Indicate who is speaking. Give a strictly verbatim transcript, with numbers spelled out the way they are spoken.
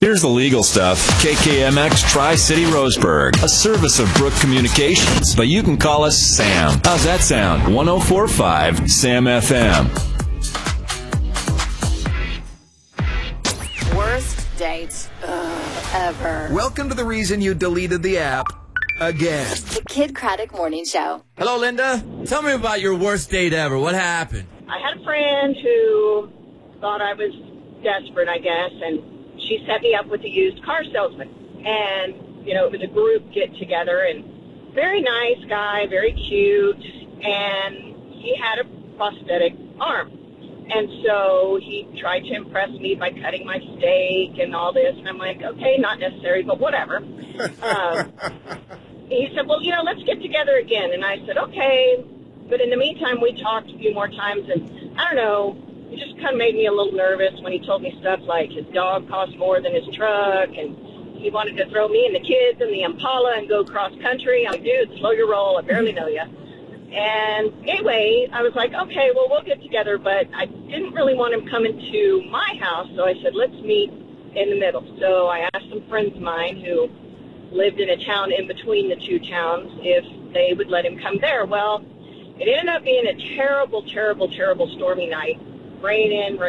Speaker 1: Here's the legal stuff. K K M X Tri-City Roseburg, a service of Brook Communications, but you can call us Sam. How's that sound? one oh four point five Sam F M.
Speaker 2: Worst date ugh, ever.
Speaker 3: Welcome to the reason you deleted the app again.
Speaker 2: The Kid Craddock Morning Show.
Speaker 4: Hello, Linda. Tell me about your worst date ever. What happened?
Speaker 5: I had a friend who thought I was desperate, I guess, and she set me up with a used car salesman. And, you know, it was a group get-together, and very nice guy, very cute, and he had a prosthetic arm. And so he tried to impress me by cutting my steak and all this, and I'm like, okay, not necessary, but whatever. um, he said, well, you know, let's get together again. And I said, okay. But in the meantime, we talked a few more times, and I don't know, it just kind of made me a little nervous when he told me stuff like his dog cost more than his truck, and he wanted to throw me and the kids in the Impala and go cross country. I'm like, dude, slow your roll. I barely know you. And anyway, I was like, okay, well, we'll get together, but I didn't really want him coming to my house, so I said, let's meet in the middle. So I asked some friends of mine who lived in a town in between the two towns if they would let him come there. Well, it ended up being a terrible, terrible, terrible stormy night. Rain in, rain